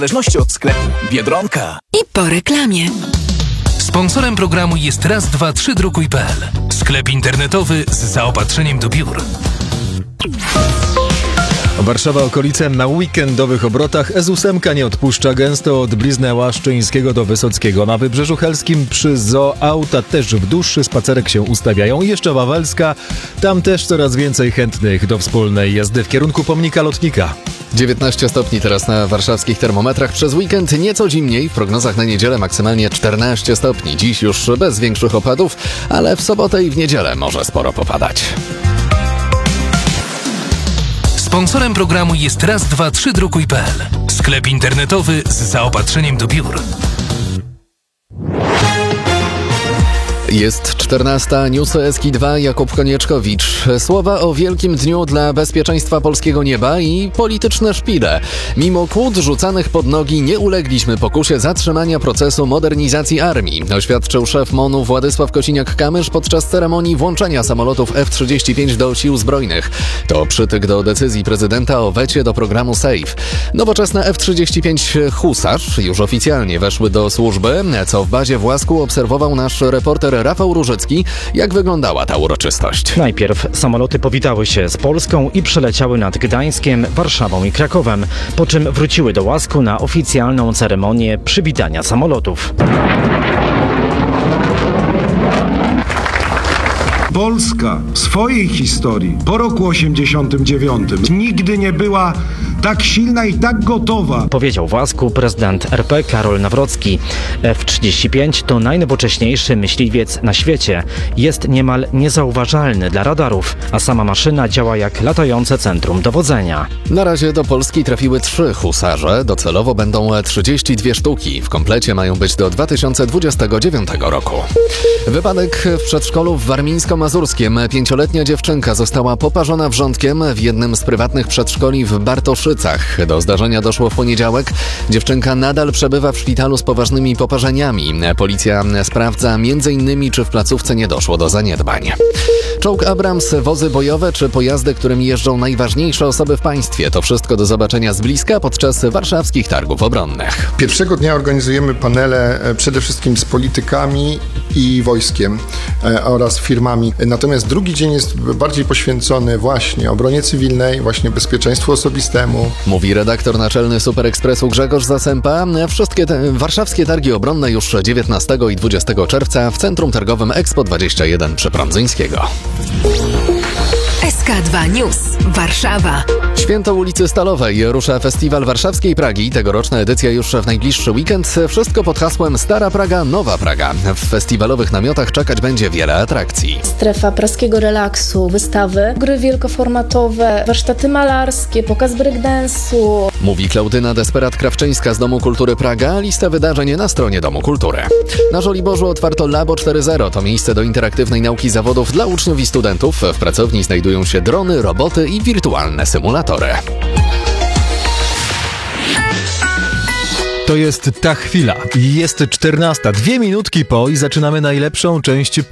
W zależności od sklepu. Biedronka. I po reklamie. Sponsorem programu jest raz232.pl. Sklep internetowy z zaopatrzeniem do biur. Warszawa okolice na weekendowych obrotach. S8 nie odpuszcza gęsto od Blizna Łaszczyńskiego do Wysockiego. Na Wybrzeżu Helskim przy Zoo auta też w dłuższy spacerek się ustawiają. I jeszcze Wawelska. Tam też coraz więcej chętnych do wspólnej jazdy w kierunku pomnika lotnika. 19 stopni teraz na warszawskich termometrach. Przez weekend nieco zimniej. W prognozach na niedzielę maksymalnie 14 stopni. Dziś już bez większych opadów, ale w sobotę i w niedzielę może sporo popadać. Sponsorem programu jest raz232.pl. Sklep internetowy z zaopatrzeniem do biur. Jest 14. Newsy Eski2, Jakub Konieczkowicz. Słowa o wielkim dniu dla bezpieczeństwa polskiego nieba i polityczne szpile. Mimo kłód rzucanych pod nogi nie ulegliśmy pokusie zatrzymania procesu modernizacji armii, oświadczył szef MON-u Władysław Kosiniak-Kamysz podczas ceremonii włączenia samolotów F-35 do sił zbrojnych. To przytyk do decyzji prezydenta o wecie do programu SAFE. Nowoczesne F-35 Husarz już oficjalnie weszły do służby, co w bazie w Łasku obserwował nasz reporter Rafał Różycki. Jak wyglądała ta uroczystość? Najpierw samoloty powitały się z Polską i przeleciały nad Gdańskiem, Warszawą i Krakowem, po czym wróciły do Łasku na oficjalną ceremonię przywitania samolotów. Polska w swojej historii po roku 89 nigdy nie była tak silna i tak gotowa. Powiedział w Łasku prezydent RP Karol Nawrocki. F-35 to najnowocześniejszy myśliwiec na świecie. Jest niemal niezauważalny dla radarów, a sama maszyna działa jak latające centrum dowodzenia. Na razie do Polski trafiły 3 husarze. Docelowo będą 32 sztuki. W komplecie mają być do 2029 roku. Wypadek w przedszkolu w Warmińsko-Mazurskiem. 5-letnia dziewczynka została poparzona wrzątkiem w jednym z prywatnych przedszkoli w Bartoszycach. Do zdarzenia doszło w poniedziałek. Dziewczynka nadal przebywa w szpitalu z poważnymi poparzeniami. Policja sprawdza m.in. czy w placówce nie doszło do zaniedbań. Czołg Abrams, wozy bojowe czy pojazdy, którymi jeżdżą najważniejsze osoby w państwie. To wszystko do zobaczenia z bliska podczas warszawskich targów obronnych. Pierwszego dnia organizujemy panele przede wszystkim z politykami i wojskiem oraz firmami. Natomiast drugi dzień jest bardziej poświęcony właśnie obronie cywilnej, właśnie bezpieczeństwu osobistemu. Mówi redaktor naczelny Super Expressu Grzegorz Zasępa. Wszystkie warszawskie targi obronne już 19 i 20 czerwca w Centrum Targowym Expo 21 przy Prądzyńskiego. SK2 News. Warszawa. Święto ulicy Stalowej. Rusza Festiwal Warszawskiej Pragi. Tegoroczna edycja już w najbliższy weekend. Wszystko pod hasłem Stara Praga, Nowa Praga. W festiwalowych namiotach czekać będzie wiele atrakcji. Strefa praskiego relaksu, wystawy, gry wielkoformatowe, warsztaty malarskie, pokaz breakdance'u. Mówi Klaudyna Desperat-Krawczyńska z Domu Kultury Praga. Lista wydarzeń na stronie Domu Kultury. Na Żoliborzu otwarto Labo 4.0. To miejsce do interaktywnej nauki zawodów dla uczniów i studentów. W pracowni znajdują się drony, roboty i wirtualne symulatory. To jest ta chwila. Jest 14. 2 minutki po i zaczynamy najlepszą część